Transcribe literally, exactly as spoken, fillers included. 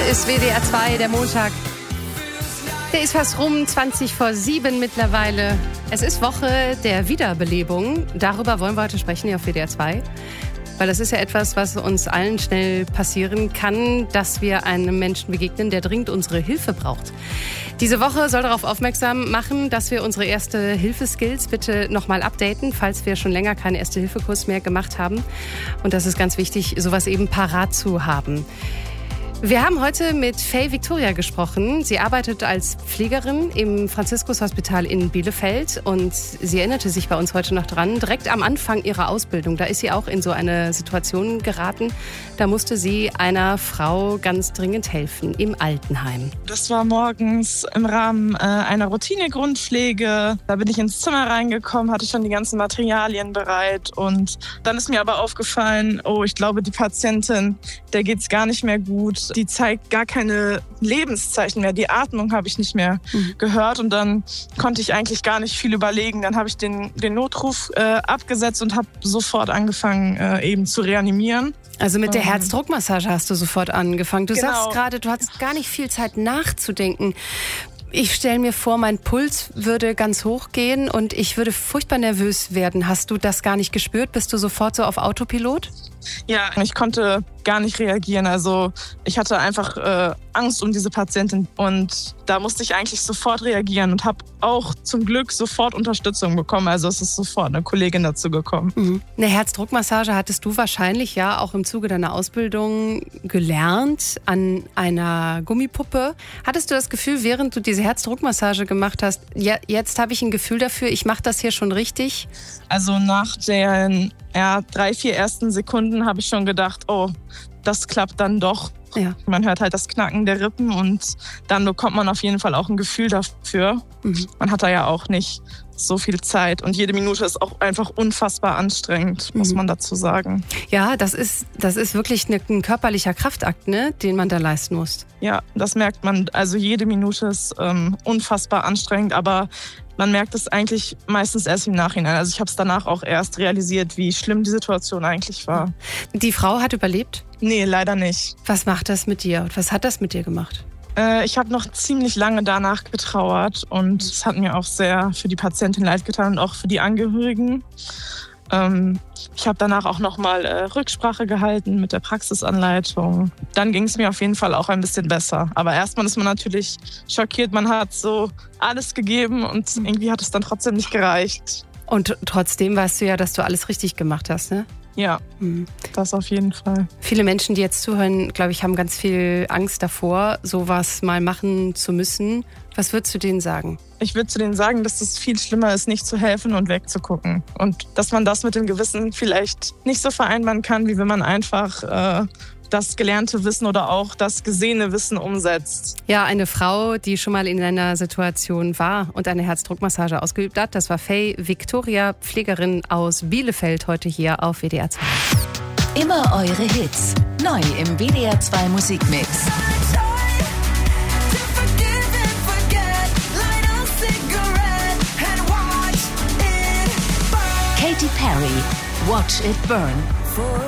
ist W D R zwei, der Montag. Der ist fast rum, zwanzig vor sieben mittlerweile. Es ist Woche der Wiederbelebung. Darüber wollen wir heute sprechen hier auf W D R zwei. Weil das ist ja etwas, was uns allen schnell passieren kann, dass wir einem Menschen begegnen, der dringend unsere Hilfe braucht. Diese Woche soll darauf aufmerksam machen, dass wir unsere Erste-Hilfe-Skills bitte nochmal updaten, falls wir schon länger keinen Erste-Hilfe-Kurs mehr gemacht haben. Und das ist ganz wichtig, sowas eben parat zu haben. Wir haben heute mit Faye Victoria gesprochen. Sie arbeitet als Pflegerin im Franziskus-Hospital in Bielefeld und sie erinnerte sich bei uns heute noch dran, direkt am Anfang ihrer Ausbildung, da ist sie auch in so eine Situation geraten, da musste sie einer Frau ganz dringend helfen im Altenheim. Das war morgens im Rahmen äh, einer Routine-Grundpflege. Da bin ich ins Zimmer reingekommen, hatte schon die ganzen Materialien bereit und dann ist mir aber aufgefallen, oh, ich glaube, die Patientin, der geht's gar nicht mehr gut. Die zeigt gar keine Lebenszeichen mehr. Die Atmung habe ich nicht mehr mhm. gehört. Und dann konnte ich eigentlich gar nicht viel überlegen. Dann habe ich den, den Notruf äh, abgesetzt und habe sofort angefangen, äh, eben zu reanimieren. Also mit der Herzdruckmassage hast du sofort angefangen. Du genau. sagst gerade, du hattest gar nicht viel Zeit nachzudenken. Ich stelle mir vor, mein Puls würde ganz hoch gehen und ich würde furchtbar nervös werden. Hast du das gar nicht gespürt? Bist du sofort so auf Autopilot? Ja, ich konnte gar nicht reagieren. Also ich hatte einfach äh, Angst um diese Patientin und da musste ich eigentlich sofort reagieren und habe auch zum Glück sofort Unterstützung bekommen. Also es ist sofort eine Kollegin dazu gekommen. Mhm. Eine Herzdruckmassage hattest du wahrscheinlich ja auch im Zuge deiner Ausbildung gelernt an einer Gummipuppe. Hattest du das Gefühl, während du diese Herzdruckmassage gemacht hast, ja, jetzt habe ich ein Gefühl dafür, ich mache das hier schon richtig? Also nach den ja, drei, vier ersten Sekunden habe ich schon gedacht, oh, das klappt dann doch. Ja. Man hört halt das Knacken der Rippen und dann bekommt man auf jeden Fall auch ein Gefühl dafür. Mhm. Man hat da ja auch nicht so viel Zeit und jede Minute ist auch einfach unfassbar anstrengend, muss mhm. man dazu sagen. Ja, das ist, das ist wirklich ein körperlicher Kraftakt, ne, den man da leisten muss. Ja, das merkt man. Also jede Minute ist ähm, unfassbar anstrengend, aber man merkt es eigentlich meistens erst im Nachhinein. Also ich habe es danach auch erst realisiert, wie schlimm die Situation eigentlich war. Die Frau hat überlebt? Nee, leider nicht. Was macht das mit dir? Was hat das mit dir gemacht? Äh, ich habe noch ziemlich lange danach getrauert und es hat mir auch sehr für die Patientin leid getan und auch für die Angehörigen. Ähm, ich habe danach auch nochmal äh, Rücksprache gehalten mit der Praxisanleitung. Dann ging es mir auf jeden Fall auch ein bisschen besser. Aber erstmal ist man natürlich schockiert. Man hat so alles gegeben und irgendwie hat es dann trotzdem nicht gereicht. Und trotzdem weißt du ja, dass du alles richtig gemacht hast, ne? Ja, mhm. das auf jeden Fall. Viele Menschen, die jetzt zuhören, glaube ich, haben ganz viel Angst davor, sowas mal machen zu müssen. Was würdest du denen sagen? Ich würde zu denen sagen, dass es viel schlimmer ist, nicht zu helfen und wegzugucken. Und dass man das mit dem Gewissen vielleicht nicht so vereinbaren kann, wie wenn man einfach äh, das gelernte Wissen oder auch das gesehene Wissen umsetzt. Ja, eine Frau, die schon mal in einer Situation war und eine Herzdruckmassage ausgeübt hat, das war Faye Victoria, Pflegerin aus Bielefeld, heute hier auf W D R zwei. Immer eure Hits, neu im W D R zwei Musikmix. Katy Perry, Watch It Burn.